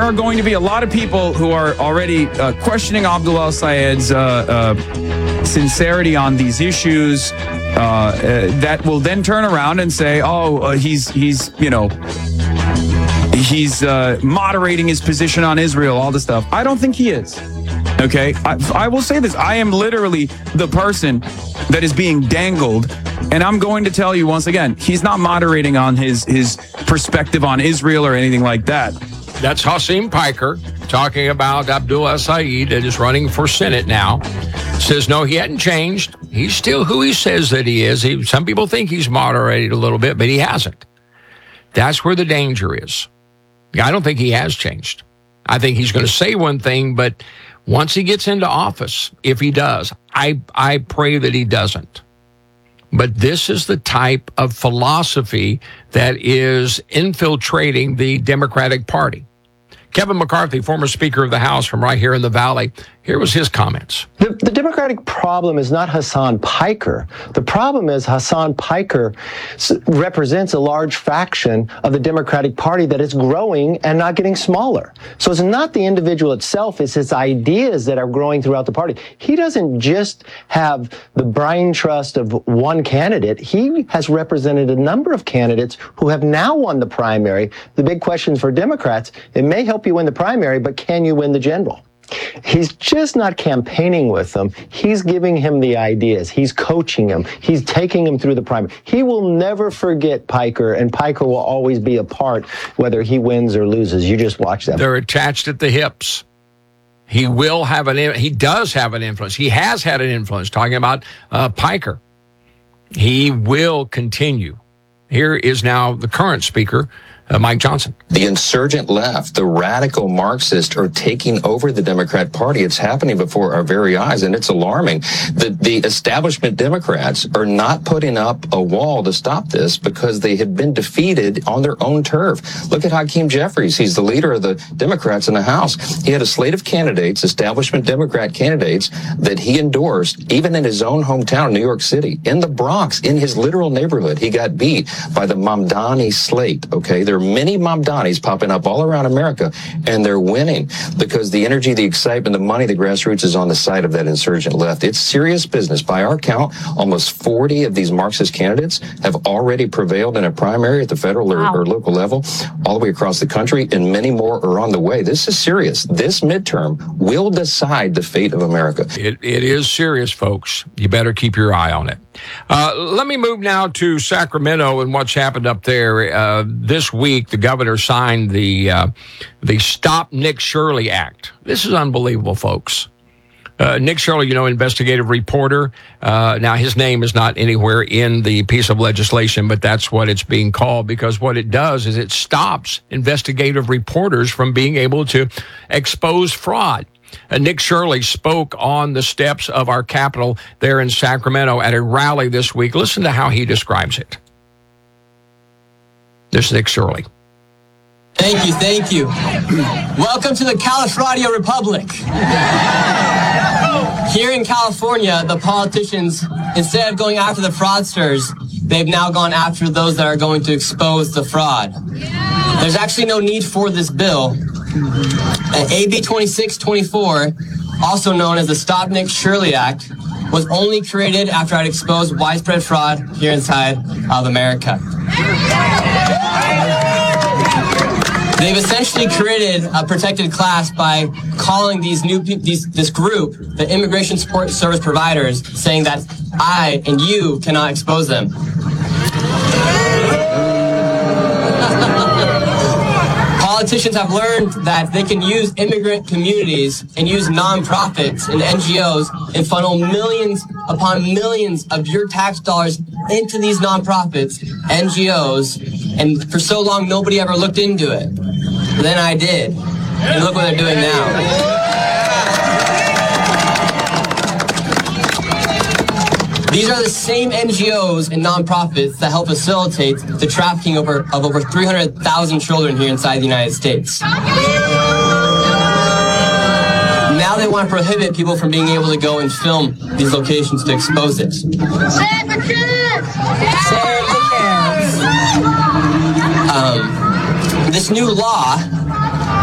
are going to be a lot of people who are already questioning Abdul al-Sayed's sincerity on these issues. That will then turn around and say, he's moderating his position on Israel, all this stuff. I don't think he is. Okay, I will say this. I am literally the person that is being dangled, and I'm going to tell you once again, he's not moderating on his perspective on Israel or anything like that. That's Hasim Piker talking about Abdul al-Sayed that is running for Senate now. Says, no, he hadn't changed. He's still who he says that he is. Some people think he's moderated a little bit, but he hasn't. That's where the danger is. I don't think he has changed. I think he's going to say one thing, but once he gets into office, if he does, I pray that he doesn't. But this is the type of philosophy that is infiltrating the Democratic Party. Kevin McCarthy, former Speaker of the House from right here in the Valley, here was his comments. The Democratic problem is not Hasim Piker. The problem is Hasim Piker represents a large faction of the Democratic Party that is growing and not getting smaller. So it's not the individual itself, it's his ideas that are growing throughout the party. He doesn't just have the brain trust of one candidate. He has represented a number of candidates who have now won the primary. The big question for Democrats, it may help you win the primary, but can you win the general? He's just not campaigning with them. He's giving him the ideas. He's coaching him. He's taking him through the primary. He will never forget Piker, and Piker will always be a part, whether he wins or loses. You just watch that. They're attached at the hips. He will have he does have an influence. He has had an influence, talking about Piker. He will continue. Here is now the current speaker, Mike Johnson. The insurgent left, the radical Marxists are taking over the Democrat Party. It's happening before our very eyes, and it's alarming. The establishment Democrats are not putting up a wall to stop this because they have been defeated on their own turf. Look at Hakeem Jeffries. He's the leader of the Democrats in the House. He had a slate of candidates, establishment Democrat candidates, that he endorsed, even in his own hometown, New York City, in the Bronx, in his literal neighborhood. He got beat by the Mamdani slate, okay? There are many Mamdanis popping up all around America, and they're winning because the energy, the excitement, the money, the grassroots is on the side of that insurgent left. It's serious business. By our count, almost 40 of these Marxist candidates have already prevailed in a primary at the federal or local level, all the way across the country, and many more are on the way. This is serious. This midterm will decide the fate of America. It is serious, folks. You better keep your eye on it. Let me move now to Sacramento and what's happened up there. This week, the governor signed the Stop Nick Shirley Act. This is unbelievable, folks. Nick Shirley, investigative reporter. Now, his name is not anywhere in the piece of legislation, but that's what it's being called, because what it does is it stops investigative reporters from being able to expose fraud. Nick Shirley spoke on the steps of our Capitol there in Sacramento at a rally this week. Listen to how he describes it. This is Nick Shirley. Thank you. Welcome to the Califradio Republic. Here in California, the politicians, instead of going after the fraudsters, they've now gone after those that are going to expose the fraud. There's actually no need for this bill. AB 2624, also known as the Stop Nick Shirley Act, was only created after I'd exposed widespread fraud here inside of America. They've essentially created a protected class by calling this group the Immigration Support Service Providers, saying that I and you cannot expose them. Politicians have learned that they can use immigrant communities and use nonprofits and NGOs and funnel millions upon millions of your tax dollars into these nonprofits, NGOs, and for so long nobody ever looked into it. Then I did. And look what they're doing now. These are the same NGOs and nonprofits that help facilitate the trafficking of over 300,000 children here inside the United States. Now they want to prohibit people from being able to go and film these locations to expose it. Save the kids! Save the kids! This new law